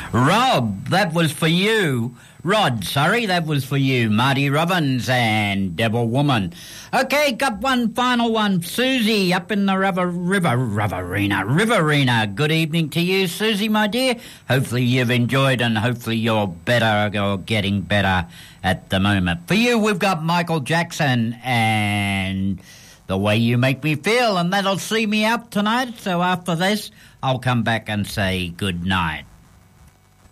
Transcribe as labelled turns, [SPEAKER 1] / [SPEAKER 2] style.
[SPEAKER 1] Rob, that was for you. Rod, sorry, that was for you. Marty Robbins and Devil Woman. Okay, got one final one. Susie up in the Riverina. Good evening to you, Susie, my dear. Hopefully you've enjoyed and hopefully you're better or getting better at the moment. For you, we've got Michael Jackson and The Way You Make Me Feel, and that'll see me out tonight. So after this, I'll come back and say good night.